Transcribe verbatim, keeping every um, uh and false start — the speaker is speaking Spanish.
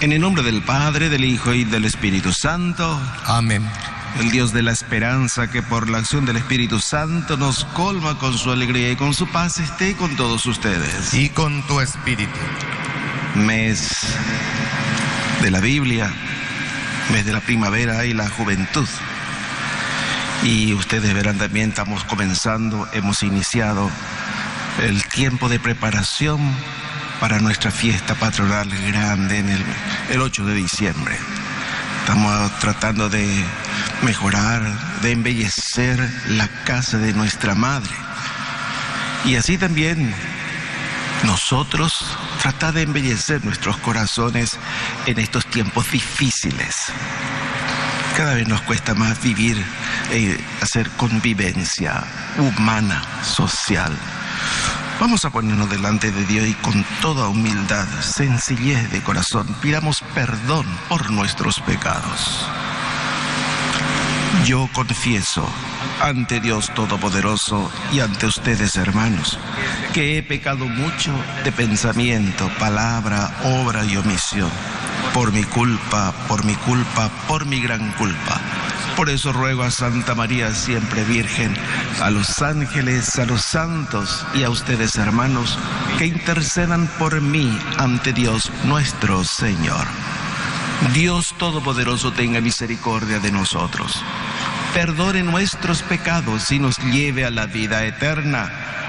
En el nombre del Padre, del Hijo y del Espíritu Santo. Amén. El Dios de la esperanza, que por la acción del Espíritu Santo nos colma con su alegría y con su paz, esté con todos ustedes. Y con tu espíritu. Mes de la Biblia, mes de la primavera y la juventud. Y ustedes verán también, estamos comenzando, hemos iniciado el tiempo de preparación para nuestra fiesta patronal grande en el, el ocho de diciembre. Estamos tratando de mejorar, de embellecer la casa de nuestra madre. Y así también nosotros tratar de embellecer nuestros corazones en estos tiempos difíciles. Cada vez nos cuesta más vivir, eh, hacer convivencia humana, social. Vamos a ponernos delante de Dios y con toda humildad, sencillez de corazón, pidamos perdón por nuestros pecados. Yo confieso ante Dios Todopoderoso y ante ustedes, hermanos, que he pecado mucho de pensamiento, palabra, obra y omisión. Por mi culpa, por mi culpa, por mi gran culpa. Por eso ruego a Santa María, siempre Virgen, a los ángeles, a los santos y a ustedes, hermanos, que intercedan por mí ante Dios nuestro Señor. Dios Todopoderoso tenga misericordia de nosotros, perdone nuestros pecados y nos lleve a la vida eterna.